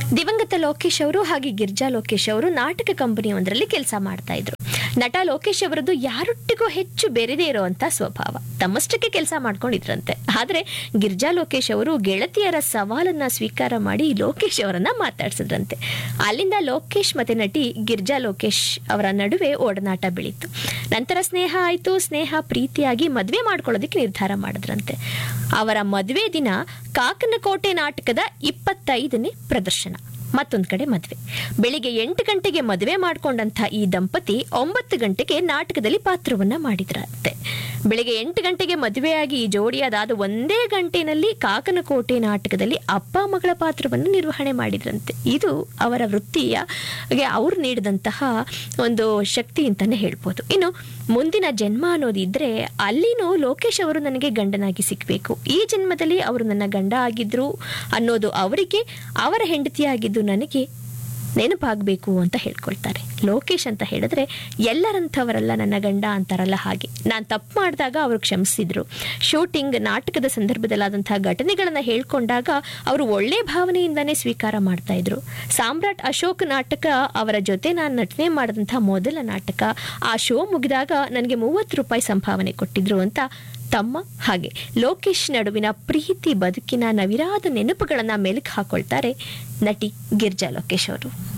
ದಿವಂಗತ ಲೋಕೇಶ್ ಅವರು ಹಾಗೆ ಗಿರ್ಜಾ ಲೋಕೇಶ್ ಅವರು ನಾಟಕ ಕಂಪನಿಯೊಂದರಲ್ಲಿ ಕೆಲಸ ಮಾಡ್ತಾ ಇದ್ರು. ನಟ ಲೋಕೇಶ್ ಅವರದ್ದು ಯಾರೊಟ್ಟಿಗೂ ಹೆಚ್ಚು ಬೆರೆದೇ ಇರುವಂತ ಸ್ವಭಾವ, ತಮ್ಮಷ್ಟಕ್ಕೆ ಕೆಲಸ ಮಾಡ್ಕೊಂಡಿದ್ರಂತೆ. ಆದ್ರೆ ಗಿರ್ಜಾ ಲೋಕೇಶ್ ಅವರು ಗೆಳತಿಯರ ಸವಾಲನ್ನ ಸ್ವೀಕಾರ ಮಾಡಿ ಲೋಕೇಶ್ ಅವರನ್ನ ಮಾತಾಡ್ಸಿದ್ರಂತೆ. ಅಲ್ಲಿಂದ ಲೋಕೇಶ್ ಮತ್ತೆ ನಟಿ ಗಿರ್ಜಾ ಲೋಕೇಶ್ ಅವರ ನಡುವೆ ಒಡನಾಟ ಬೆಳೀತು. ನಂತರ ಸ್ನೇಹ ಆಯ್ತು. ಸ್ನೇಹ ಪ್ರೀತಿಯಾಗಿ ಮದ್ವೆ ಮಾಡ್ಕೊಳ್ಳೋದಕ್ಕೆ ನಿರ್ಧಾರ ಮಾಡಿದ್ರಂತೆ. ಅವರ ಮದುವೆ ದಿನ ಕಾಕನಕೋಟೆ ನಾಟಕದ 25ನೇ ಪ್ರದರ್ಶನ. ಮತ್ತೊಂದು ಕಡೆ ಮದುವೆ. ಬೆಳಿಗ್ಗೆ 8 ಗಂಟೆಗೆ ಮದುವೆ ಮಾಡ್ಕೊಂಡಂತ ಈ ದಂಪತಿ 9 ಗಂಟೆಗೆ ನಾಟಕದಲ್ಲಿ ಪಾತ್ರವನ್ನ ಮಾಡಿದ್ರಂತೆ. ಬೆಳಿಗ್ಗೆ 8 ಗಂಟೆಗೆ ಮದುವೆಯಾಗಿ ಈ ಜೋಡಿ ಅದಾದ ಒಂದೇ ಗಂಟೆನಲ್ಲಿ ಕಾಕನಕೋಟೆ ನಾಟಕದಲ್ಲಿ ಅಪ್ಪ ಮಗಳ ಪಾತ್ರವನ್ನು ನಿರ್ವಹಣೆ ಮಾಡಿದ್ರಂತೆ. ಇದು ಅವರ ವೃತ್ತಿಯ ಅವ್ರು ನೀಡಿದಂತಹ ಒಂದು ಶಕ್ತಿ ಅಂತಾನೆ ಹೇಳ್ಬೋದು. ಇನ್ನು ಮುಂದಿನ ಜನ್ಮ ಅನ್ನೋದಿದ್ರೆ ಅಲ್ಲಿನೂ ಲೋಕೇಶ್ ಅವರು ನನಗೆ ಗಂಡನಾಗಿ ಸಿಕ್ಬೇಕು, ಈ ಜನ್ಮದಲ್ಲಿ ಅವರು ನನ್ನ ಗಂಡ ಆಗಿದ್ರು ಅನ್ನೋದು ಅವರಿಗೆ, ಅವರ ಹೆಂಡತಿಯಾಗಿದ್ದು ನನಗೆ ನೆನಪಾಗಬೇಕು ಅಂತ ಹೇಳ್ಕೊಳ್ತಾರೆ. ಲೋಕೇಶ್ ಅಂತ ಹೇಳಿದ್ರೆ ಎಲ್ಲರಂಥವರಲ್ಲ ನನ್ನ ಗಂಡ ಅಂತಾರಲ್ಲ ಹಾಗೆ. ನಾನು ತಪ್ಪು ಮಾಡಿದಾಗ ಅವರು ಕ್ಷಮಿಸಿದ್ರು. ಶೂಟಿಂಗ್ ನಾಟಕದ ಸಂದರ್ಭದಲ್ಲಾದಂತಹ ಘಟನೆಗಳನ್ನ ಹೇಳ್ಕೊಂಡಾಗ ಅವರು ಒಳ್ಳೆ ಭಾವನೆಯಿಂದಾನೇ ಸ್ವೀಕಾರ ಮಾಡ್ತಾ ಇದ್ರು. ಸಾಮ್ರಾಟ್ ಅಶೋಕ್ ನಾಟಕ ಅವರ ಜೊತೆ ನಾನು ನಟನೆ ಮಾಡಿದಂತಹ ಮೊದಲ ನಾಟಕ. ಆ ಶೋ ಮುಗಿದಾಗ ನನಗೆ 30 ರೂಪಾಯಿ ಸಂಭಾವನೆ ಕೊಟ್ಟಿದ್ರು ಅಂತ ತಮ್ಮ ಹಾಗೆ ಲೋಕೇಶ್ ನಡುವಿನ ಪ್ರೀತಿ ಬದುಕಿನ ನವಿರಾದ ನೆನಪುಗಳನ್ನ ಮೆಲುಕು ಹಾಕೊಳ್ತಾರೆ ನಟಿ ಗಿರ್ಜಾ ಲೋಕೇಶ್ ಅವರು.